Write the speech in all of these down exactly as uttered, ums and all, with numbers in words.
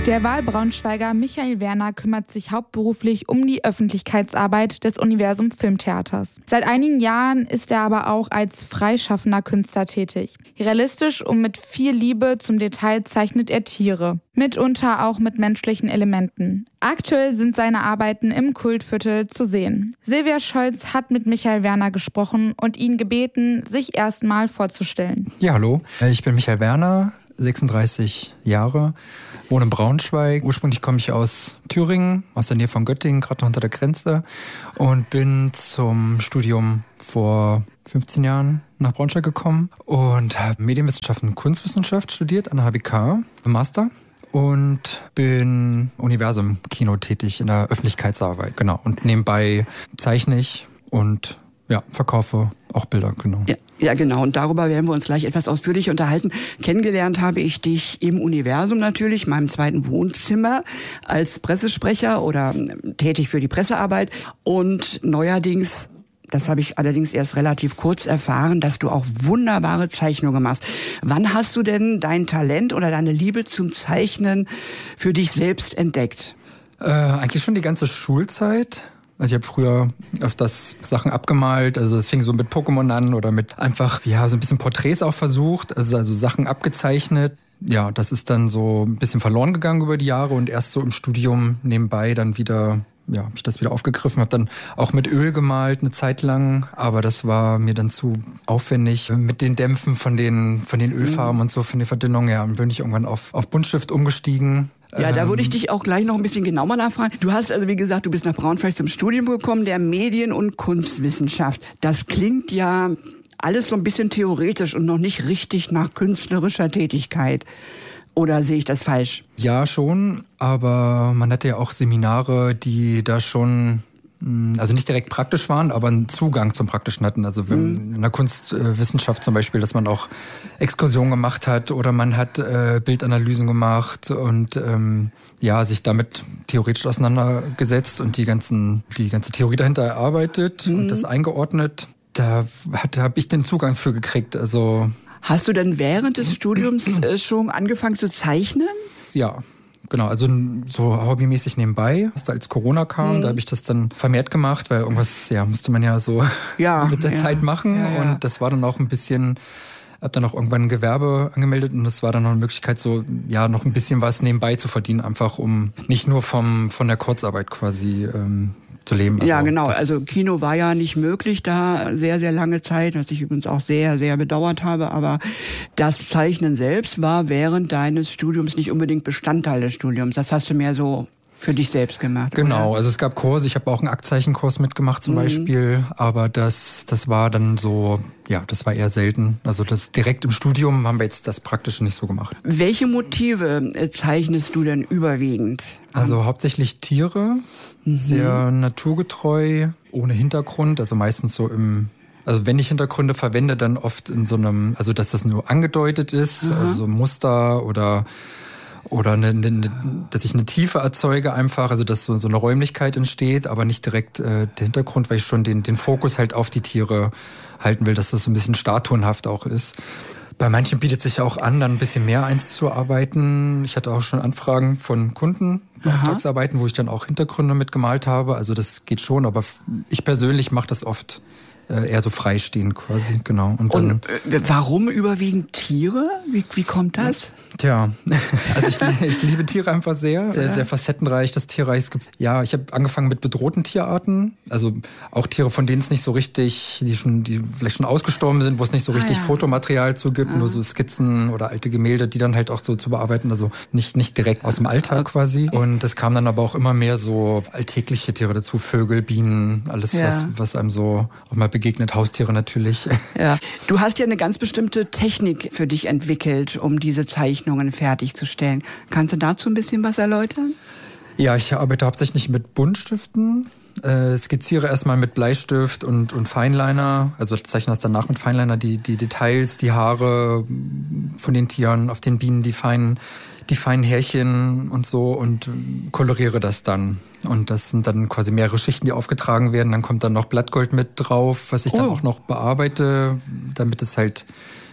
Der Wahlbraunschweiger Michael Werner kümmert sich hauptberuflich um die Öffentlichkeitsarbeit des Universum Filmtheaters. Seit einigen Jahren ist er aber auch als freischaffender Künstler tätig. Realistisch und mit viel Liebe zum Detail zeichnet er Tiere, mitunter auch mit menschlichen Elementen. Aktuell sind seine Arbeiten im Kultviertel zu sehen. Silvia Scholz hat mit Michael Werner gesprochen und ihn gebeten, sich erstmal vorzustellen. Ja, hallo, ich bin Michael Werner, sechsunddreißig Jahre, wohne in Braunschweig. Ursprünglich komme ich aus Thüringen, aus der Nähe von Göttingen, gerade noch unter der Grenze, und bin zum Studium vor fünfzehn Jahren nach Braunschweig gekommen und habe Medienwissenschaften und Kunstwissenschaft studiert an der H B K im Master. Und bin Universum Kino tätig in der Öffentlichkeitsarbeit, genau. Und nebenbei zeichne ich und ja, verkaufe auch Bilder, genau. Ja, ja, genau. Und darüber werden wir uns gleich etwas ausführlich unterhalten. Kennengelernt habe ich dich im Universum natürlich, meinem zweiten Wohnzimmer, als Pressesprecher oder tätig für die Pressearbeit. Und neuerdings, das habe ich allerdings erst relativ kurz erfahren, dass du auch wunderbare Zeichnungen machst. Wann hast du denn dein Talent oder deine Liebe zum Zeichnen für dich selbst entdeckt? Äh, eigentlich schon die ganze Schulzeit. Also ich habe früher öfters Sachen abgemalt, also es fing so mit Pokémon an oder mit einfach, ja, so ein bisschen Porträts auch versucht, also, also Sachen abgezeichnet. Ja, das ist dann so ein bisschen verloren gegangen über die Jahre und erst so im Studium nebenbei dann wieder, ja, habe ich das wieder aufgegriffen, habe dann auch mit Öl gemalt eine Zeit lang, aber das war mir dann zu aufwendig mit den Dämpfen von den von den Ölfarben mhm. und so, von der Verdünnung, ja, dann bin ich irgendwann auf auf Buntstift umgestiegen. Ja, da würde ich dich auch gleich noch ein bisschen genauer nachfragen. Du hast also, wie gesagt, du bist nach Braunschweig zum Studium gekommen, der Medien- und Kunstwissenschaft. Das klingt ja alles so ein bisschen theoretisch und noch nicht richtig nach künstlerischer Tätigkeit. Oder sehe ich das falsch? Ja, schon, aber man hatte ja auch Seminare, die da schon, also nicht direkt praktisch waren, aber einen Zugang zum Praktischen hatten. Also wenn, in der Kunstwissenschaft zum Beispiel, dass man auch Exkursionen gemacht hat oder man hat äh, Bildanalysen gemacht und ähm, ja, sich damit theoretisch auseinandergesetzt und die ganzen die ganze Theorie dahinter erarbeitet mhm. und das eingeordnet. Da habe ich den Zugang für gekriegt. Also hast du denn während des Studiums äh, schon angefangen zu zeichnen? Ja. Genau, also so hobbymäßig nebenbei. Als Corona kam, mhm. da habe ich das dann vermehrt gemacht, weil irgendwas, ja, musste man ja so ja, mit der ja, Zeit machen. Ja, ja. Und das war dann auch ein bisschen, habe dann auch irgendwann ein Gewerbe angemeldet und das war dann noch eine Möglichkeit, so ja noch ein bisschen was nebenbei zu verdienen, einfach um nicht nur vom von der Kurzarbeit quasi ähm, zu leben. Also ja, genau. Also Kino war ja nicht möglich da sehr, sehr lange Zeit, was ich übrigens auch sehr, sehr bedauert habe. Aber das Zeichnen selbst war während deines Studiums nicht unbedingt Bestandteil des Studiums. Das hast du mehr so für dich selbst gemacht. Genau, oder? Also es gab Kurse, ich habe auch einen Aktzeichenkurs mitgemacht zum mhm. Beispiel, aber das das war dann so, ja, das war eher selten. Also das direkt im Studium haben wir jetzt das Praktische nicht so gemacht. Welche Motive zeichnest du denn überwiegend? Also hauptsächlich Tiere, mhm. sehr naturgetreu, ohne Hintergrund, also meistens so im Also wenn ich Hintergründe verwende, dann oft in so einem, also dass das nur angedeutet ist, Aha. also so Muster oder oder eine, eine, dass ich eine Tiefe erzeuge einfach, also dass so, so eine Räumlichkeit entsteht, aber nicht direkt äh, der Hintergrund, weil ich schon den, den Fokus halt auf die Tiere halten will, dass das so ein bisschen statue-haft auch ist. Bei manchen bietet sich auch an, dann ein bisschen mehr einzuarbeiten. Ich hatte auch schon Anfragen von Kunden, Auftragsarbeiten, wo ich dann auch Hintergründe mitgemalt habe. Also das geht schon, aber ich persönlich mache das oft eher so freistehend quasi, genau. Und, dann, Und äh, warum überwiegend Tiere? Wie, wie kommt das? Tja, also ich, ich liebe Tiere einfach sehr, sehr, sehr facettenreich, das Tierreich. Es gibt, ja, ich habe angefangen mit bedrohten Tierarten, also auch Tiere, von denen es nicht so richtig, die schon, die vielleicht schon ausgestorben sind, wo es nicht so richtig ah, ja. Fotomaterial zu gibt, ah. nur so Skizzen oder alte Gemälde, die dann halt auch so zu bearbeiten, also nicht, nicht direkt aus dem Alltag quasi. Und es kam dann aber auch immer mehr so alltägliche Tiere dazu, Vögel, Bienen, alles, ja. was, was einem so auch mal begegnet, Haustiere natürlich. Ja. Du hast ja eine ganz bestimmte Technik für dich entwickelt, um diese Zeichnungen fertigzustellen. Kannst du dazu ein bisschen was erläutern? Ja, ich arbeite hauptsächlich mit Buntstiften. Äh, skizziere erstmal mit Bleistift und, und Fineliner, also zeichne das danach mit Fineliner, die, die Details, die Haare von den Tieren, auf den Bienen, die feinen, die feinen Härchen und so und koloriere das dann. Und das sind dann quasi mehrere Schichten, die aufgetragen werden. Dann kommt dann noch Blattgold mit drauf, was ich dann oh. auch noch bearbeite, damit es halt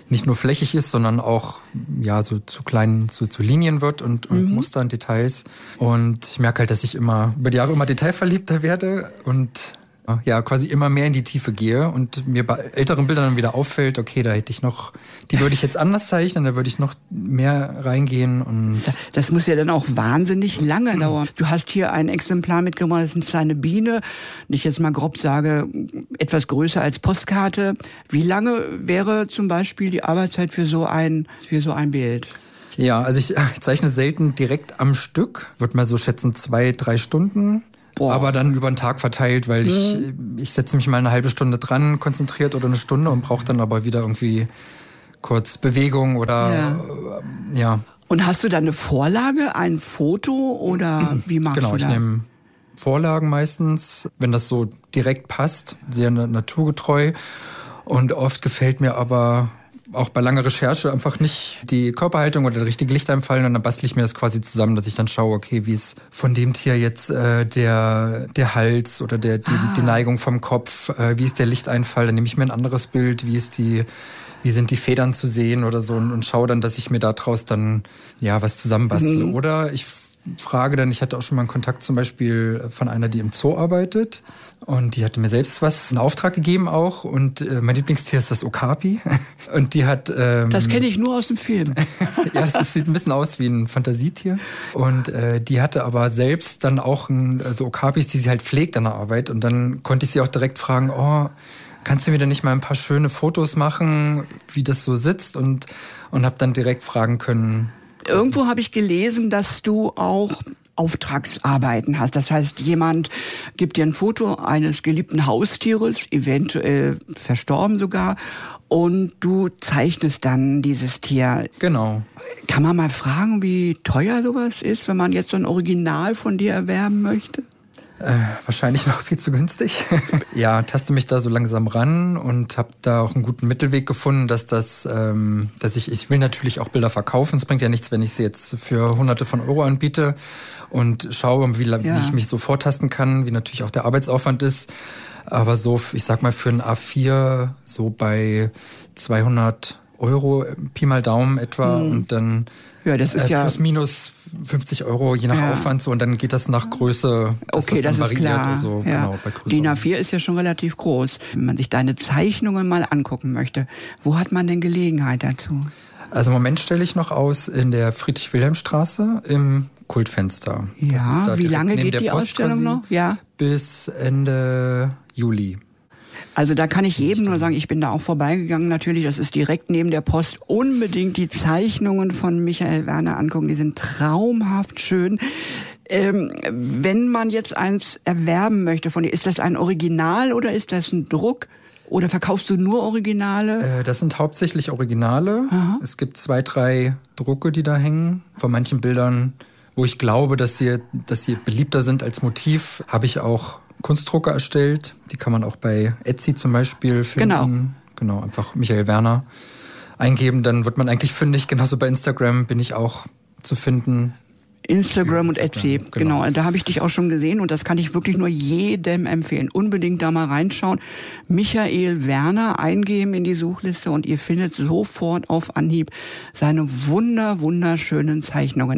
nicht nur flächig ist, sondern auch ja so zu kleinen, zu, zu Linien wird und, und mhm. Muster und Details. Und ich merke halt, dass ich immer über die Jahre immer detailverliebter werde und ja, quasi immer mehr in die Tiefe gehe und mir bei älteren Bildern dann wieder auffällt, okay, da hätte ich noch, die würde ich jetzt anders zeichnen, da würde ich noch mehr reingehen. Und das muss ja dann auch wahnsinnig lange dauern. Du hast hier ein Exemplar mitgebracht, das ist eine kleine Biene, wenn ich jetzt mal grob sage, etwas größer als Postkarte. Wie lange wäre zum Beispiel die Arbeitszeit für so ein, für so ein Bild? Ja, also ich, ich zeichne selten direkt am Stück, würde mal so schätzen zwei, drei Stunden. Boah. Aber dann über den Tag verteilt, weil ich, mhm. ich setze mich mal eine halbe Stunde dran, konzentriert oder eine Stunde und brauche dann aber wieder irgendwie kurz Bewegung oder ja. Äh, ja. Und hast du da eine Vorlage, ein Foto oder wie machst genau, du das? Genau, ich nehme Vorlagen meistens, wenn das so direkt passt, sehr naturgetreu. Und oft gefällt mir aber auch bei langer Recherche einfach nicht die Körperhaltung oder der richtige Lichteinfall und dann bastle ich mir das quasi zusammen, dass ich dann schaue, okay, wie ist von dem Tier jetzt äh, der der Hals oder der die, ah. die Neigung vom Kopf, äh, wie ist der Lichteinfall, dann nehme ich mir ein anderes Bild, wie ist die wie sind die Federn zu sehen oder so und, und schaue dann, dass ich mir daraus dann ja was zusammenbastle. Mhm. Oder ich frage dann, ich hatte auch schon mal einen Kontakt zum Beispiel von einer, die im Zoo arbeitet. Und die hatte mir selbst was in Auftrag gegeben auch. Und äh, mein Lieblingstier ist das Okapi. Und die hat... Ähm, das kenne ich nur aus dem Film. Ja, das sieht ein bisschen aus wie ein Fantasietier. Und äh, die hatte aber selbst dann auch ein, also Okapis, die sie halt pflegt an der Arbeit. Und dann konnte ich sie auch direkt fragen, oh, kannst du mir denn nicht mal ein paar schöne Fotos machen, wie das so sitzt? Und, und habe dann direkt fragen können... Irgendwo habe ich gelesen, dass du auch Auftragsarbeiten hast. Das heißt, jemand gibt dir ein Foto eines geliebten Haustieres, eventuell verstorben sogar, und du zeichnest dann dieses Tier. Genau. Kann man mal fragen, wie teuer sowas ist, wenn man jetzt so ein Original von dir erwerben möchte? Äh, wahrscheinlich noch viel zu günstig. Ja, taste mich da so langsam ran und habe da auch einen guten Mittelweg gefunden, dass das, ähm, dass ich, ich will natürlich auch Bilder verkaufen. Es bringt ja nichts, wenn ich sie jetzt für Hunderte von Euro anbiete und schaue, wie, ja. wie ich mich so vortasten kann, wie natürlich auch der Arbeitsaufwand ist. Aber so, ich sag mal, für ein A vier so bei zweihundert Euro, Pi mal Daumen etwa, hm. und dann ja, das ist äh, ja plus minus fünfzig Euro, je nach ja. Aufwand so, und dann geht das nach Größe, dass okay, das, das ist klar. Also, ja. genau, bei Größe. D I N A vier ist ja schon relativ groß. Wenn man sich deine Zeichnungen mal angucken möchte, wo hat man denn Gelegenheit dazu? Also im Moment stelle ich noch aus in der Friedrich-Wilhelm-Straße im Kultfenster. Ja, wie lange geht die Ausstellung noch? Ja. Bis Ende Juli. Also da kann ich jedem nur sagen, ich bin da auch vorbeigegangen natürlich, das ist direkt neben der Post. Unbedingt die Zeichnungen von Michael Werner angucken, die sind traumhaft schön. Ähm, wenn man jetzt eins erwerben möchte von dir, ist das ein Original oder ist das ein Druck? Oder verkaufst du nur Originale? Äh, das sind hauptsächlich Originale. Aha. Es gibt zwei, drei Drucke, die da hängen. Von manchen Bildern, wo ich glaube, dass sie, dass sie beliebter sind als Motiv, habe ich auch Kunstdrucke erstellt. Die kann man auch bei Etsy zum Beispiel finden. Genau. Genau, einfach Michael Werner eingeben, dann wird man eigentlich fündig. Genauso bei Instagram bin ich auch zu finden. Instagram und Etsy, genau. genau. Da habe ich dich auch schon gesehen und das kann ich wirklich nur jedem empfehlen. Unbedingt da mal reinschauen. Michael Werner eingeben in die Suchliste und ihr findet sofort auf Anhieb seine wunder, wunderschönen Zeichnungen.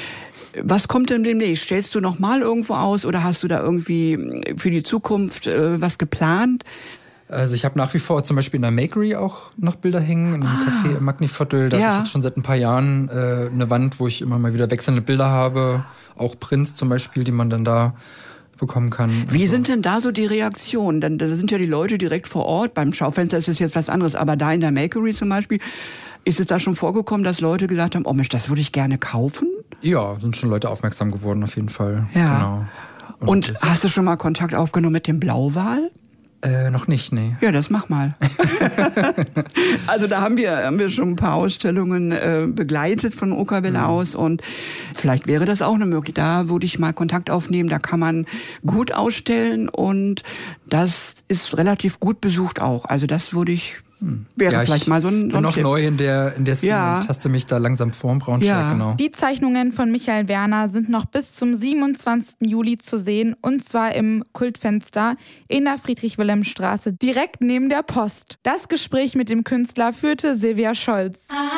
Was kommt denn demnächst? Stellst du noch mal irgendwo aus oder hast du da irgendwie für die Zukunft äh, was geplant? Also ich habe nach wie vor zum Beispiel in der Makery auch noch Bilder hängen, in einem ah. Café im Magniviertel. Da ja. habe ich jetzt schon seit ein paar Jahren äh, eine Wand, wo ich immer mal wieder wechselnde Bilder habe. Auch Prints zum Beispiel, die man dann da bekommen kann. Wie also. sind denn da so die Reaktionen? Denn da sind ja die Leute direkt vor Ort. Beim Schaufenster ist es jetzt was anderes, aber da in der Makery zum Beispiel, ist es da schon vorgekommen, dass Leute gesagt haben, oh Mensch, das würde ich gerne kaufen? Ja, sind schon Leute aufmerksam geworden auf jeden Fall. Ja. Genau. Und, Und hast du schon mal Kontakt aufgenommen mit dem Blauwal? Äh, noch nicht, nee. Ja, das mach mal. Also da haben wir, haben wir schon ein paar Ausstellungen äh, begleitet von Okawelle mhm. aus und vielleicht wäre das auch eine Möglichkeit. Da würde ich mal Kontakt aufnehmen, da kann man gut ausstellen und das ist relativ gut besucht auch. Also das würde ich Hm. Wäre ja, vielleicht mal so ein, Ich so ein bin noch Tipp. neu in der, in der Szene Ja. und taste mich da langsam vorm Braunschweig, Ja. genau. Die Zeichnungen von Michael Werner sind noch bis zum siebenundzwanzigsten Juli zu sehen, und zwar im Kultfenster in der Friedrich-Wilhelm-Straße, direkt neben der Post. Das Gespräch mit dem Künstler führte Silvia Scholz.